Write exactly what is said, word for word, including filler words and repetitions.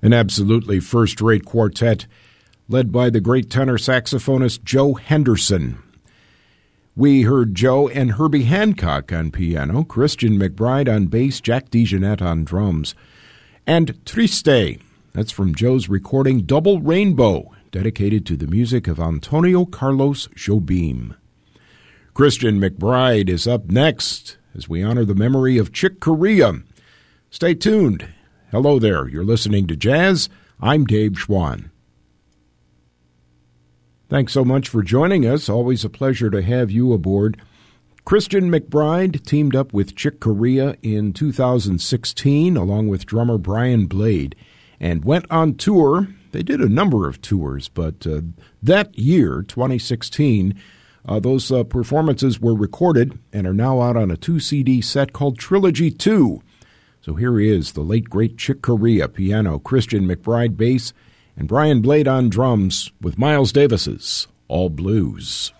An absolutely first-rate quartet led by the great tenor saxophonist Joe Henderson. We heard Joe and Herbie Hancock on piano, Christian McBride on bass, Jack DeJohnette on drums, and Triste. That's from Joe's recording Double Rainbow, dedicated to the music of Antonio Carlos Jobim. Christian McBride is up next as we honor the memory of Chick Corea. Stay tuned. Hello there. You're listening to Jazz. I'm Dave Schwann. Thanks so much for joining us. Always a pleasure to have you aboard. Christian McBride teamed up with Chick Corea in two thousand sixteen, along with drummer Brian Blade, and went on tour. They did a number of tours, but uh, that year, twenty sixteen, uh, those uh, performances were recorded and are now out on a two-C D set called Trilogy two. So here is the late, great Chick Corea piano, Christian McBride bass, and Brian Blade on drums with Miles Davis's All Blues.